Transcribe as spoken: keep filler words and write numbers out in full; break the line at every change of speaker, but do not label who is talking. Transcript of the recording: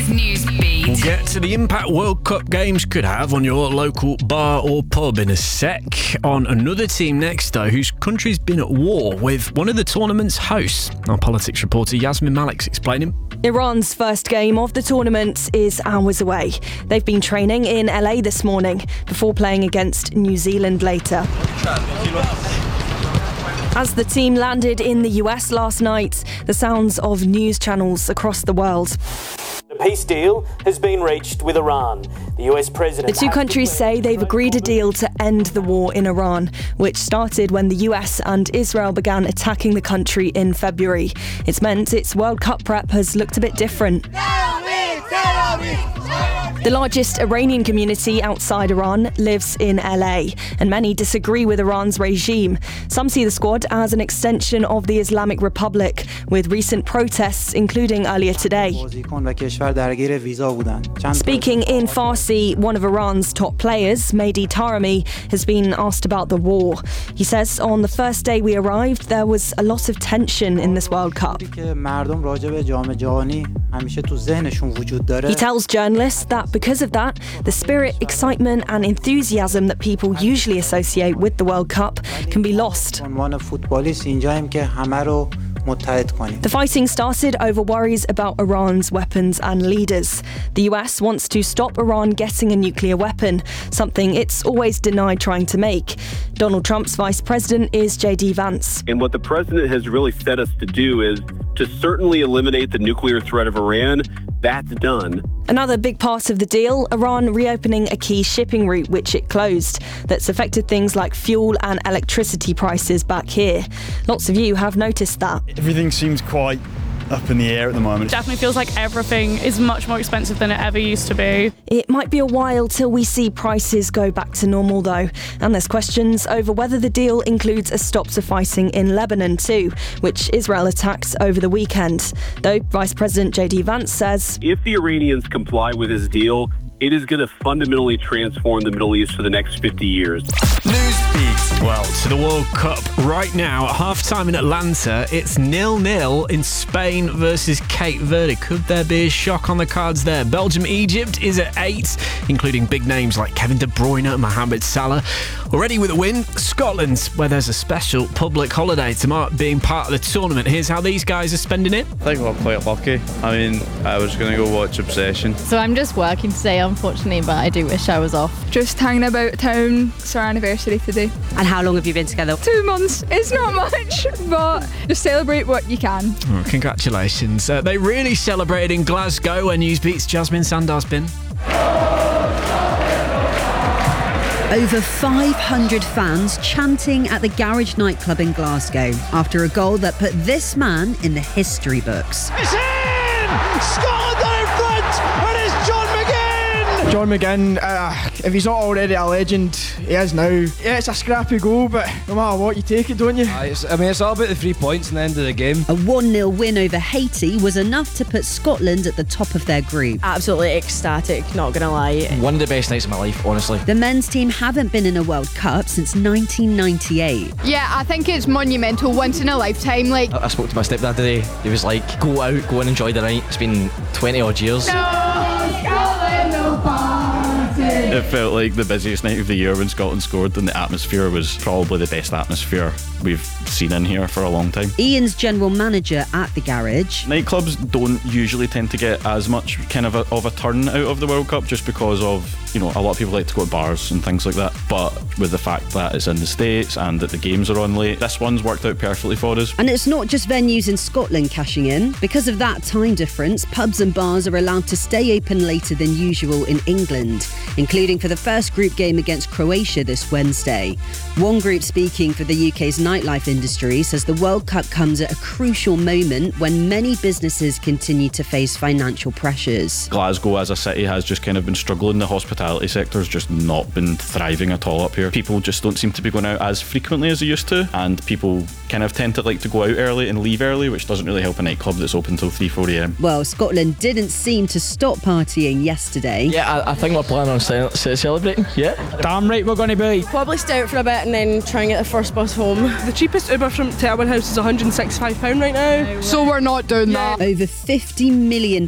with Newsbeat.
We'll get to the impact World Cup games could have on your local bar or pub in a sec. On another team next, though, whose country's been at war with one of the tournament's hosts. Our politics reporter Yasmin Malik's explaining.
Iran's first game of the tournament is hours away. They've been training in L A this morning before playing against New Zealand later. As the team landed in the U S last night, the sounds of news channels across the world.
A peace deal has been reached with Iran. The U S president...
The two countries say they've agreed a deal to end the war in Iran, which started when the U S and Israel began attacking the country in February. It's meant its World Cup prep has looked a bit different. The largest Iranian community outside Iran lives in L A, and many disagree with Iran's regime. Some see the squad as an extension of the Islamic Republic, with recent protests including earlier today. Speaking in Farsi, one of Iran's top players, Mehdi Taremi, has been asked about the war. He says on the first day we arrived, there was a lot of tension in this World Cup. He tells journalists that because of that, the spirit, excitement and enthusiasm that people usually associate with the World Cup can be lost. The fighting started over worries about Iran's weapons and leaders. The U S wants to stop Iran getting a nuclear weapon, something it's always denied trying to make. Donald Trump's vice president is J D Vance.
And what the president has really set us to do is to certainly eliminate the nuclear threat of Iran. That's done.
Another big part of the deal, Iran reopening a key shipping route which it closed. That's affected things like fuel and electricity prices back here. Lots of you have noticed that.
Everything seems quite up in the air at the moment.
Definitely feels like everything is much more expensive than it ever used to be.
It might be a while till we see prices go back to normal though, and there's questions over whether the deal includes a stop to fighting in Lebanon too, which Israel attacked over the weekend. Though Vice President J D Vance says,
if the Iranians comply with his deal, it is going to fundamentally transform the Middle East for the next fifty years.
Newsbeat. Well, to the World Cup right now at half-time in Atlanta, it's nil-nil in Spain versus Cape Verde. Could there be a shock on the cards there? Belgium-Egypt is at eight, including big names like Kevin De Bruyne and Mohamed Salah. Already with a win, Scotland, where there's a special public holiday to mark being part of the tournament. Here's how these guys are spending it.
I think we're quite lucky. I mean, I was going to go watch Obsession.
So I'm just working today, unfortunately, but I do wish I was off.
Just hanging about town. It's our anniversary today.
And how long have you been together?
Two months. It's not much, but just celebrate what you can.
Oh, congratulations. Uh, they really celebrated in Glasgow, where Newsbeat's Jasmine Sandar's been.
Over five hundred fans chanting at the Garage nightclub in Glasgow after a goal that put this man in the history books.
It's in! Scotland are in front, and it's John McGinn!
John McGinn, uh, if he's not already a legend, he is now. Yeah, it's a scrappy goal, but no matter what, you take it, don't you?
Uh, it's, I mean, it's all about the three points in the end of the game.
A one nil win over Haiti was enough to put Scotland at the top of their group.
Absolutely ecstatic, not gonna lie.
One of the best nights of my life, honestly.
The men's team haven't been in a World Cup since nineteen ninety-eight.
Yeah, I think it's monumental, once in a lifetime. Like,
I, I spoke to my stepdad today. He was like, go out, go and enjoy the night. It's been twenty odd years.
No, Scotland, no party!
It felt like the busiest night of the year when Scotland scored, and the atmosphere was probably the best atmosphere we've seen in here for a long time.
Ian's general manager at the Garage.
Nightclubs don't usually tend to get as much kind of a, of a turn out of the World Cup just because of, you know, a lot of people like to go to bars and things like that. But with the fact that it's in the States and that the games are on late, this one's worked out perfectly for us.
And it's not just venues in Scotland cashing in. Because of that time difference, pubs and bars are allowed to stay open later than usual in England, including for the first group game against Croatia this Wednesday. One group speaking for the U K's nightlife industry says the World Cup comes at a crucial moment when many businesses continue to face financial pressures.
Glasgow as a city has just kind of been struggling. The hospitality sector's just not been thriving at all up here. People just don't seem to be going out as frequently as they used to, and people kind of tend to like to go out early and leave early, which doesn't really help a nightclub that's open till three, four a m.
Well, Scotland didn't seem to stop partying yesterday.
Yeah, I, I think we're planning on ce- celebrating, yeah.
Damn right we're going to be.
Probably stay out for a bit and then try and get the first bus home.
The cheapest Uber from Terwin House is one hundred and sixty-five pounds right now.
So we're not doing that.
Over fifty million